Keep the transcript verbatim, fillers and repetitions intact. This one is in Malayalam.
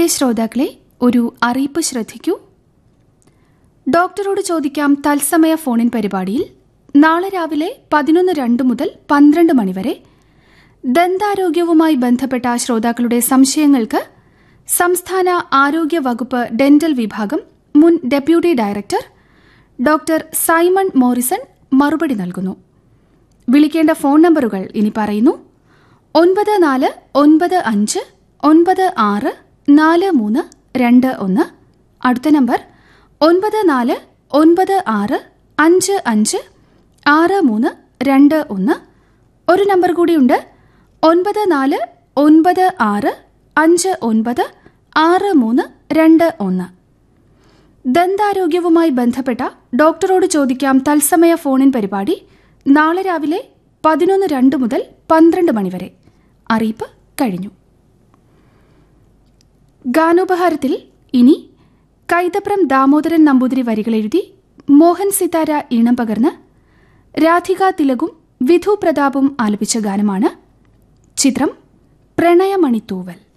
പ്രിയ ശ്രോതാക്കളെ, ഒരു അറിയിപ്പ് ശ്രദ്ധിക്കൂ. ഡോക്ടറോട് ചോദിക്കാം തത്സമയ ഫോണിൻ പരിപാടിയിൽ നാളെ രാവിലെ പതിനൊന്ന് രണ്ട് മുതൽ പന്ത്രണ്ട് മണിവരെ ദന്താരോഗ്യവുമായി ബന്ധപ്പെട്ട ശ്രോതാക്കളുടെ സംശയങ്ങൾക്ക് സംസ്ഥാന ആരോഗ്യ വകുപ്പ് ഡെന്റൽ വിഭാഗം മുൻ deputy director doctor Simon Morrison മറുപടി നൽകുന്നു. വിളിക്കേണ്ട ഫോൺ നമ്പറുകൾ ഇനി പറയുന്നു: ഒൻപത് നാല് ഒൻപത് അഞ്ച് ഒൻപത് ആറ് നാല് മൂന്ന് രണ്ട് ഒന്ന്. അടുത്ത നമ്പർ ഒൻപത് നാല് ഒൻപത് ആറ് അഞ്ച് അഞ്ച് ആറ് മൂന്ന് രണ്ട് ഒന്ന്. ഒരു നമ്പർ കൂടിയുണ്ട്: ഒൻപത് നാല് ഒൻപത് ആറ് അഞ്ച് ഒൻപത് ആറ് മൂന്ന് രണ്ട് ഒന്ന്. ദന്താരോഗ്യവുമായി ബന്ധപ്പെട്ട ഡോക്ടറോട് ചോദിക്കാം തത്സമയ ഫോണിൻ പരിപാടി നാളെ രാവിലെ പതിനൊന്ന് രണ്ട് മുതൽ പന്ത്രണ്ട് മണിവരെ. അറിയിപ്പ് കഴിഞ്ഞു. ഗാനോപഹാരത്തിൽ ഇനി കൈതപ്രം ദാമോദരൻ നമ്പൂതിരി വരികളെഴുതി മോഹൻ സിതാര ഈണം പകർന്ന് രാധിക തിലകും വിധു പ്രതാപും ആലപിച്ച ഗാനമാണ്. ചിത്രം പ്രണയമണിത്തൂവൽ.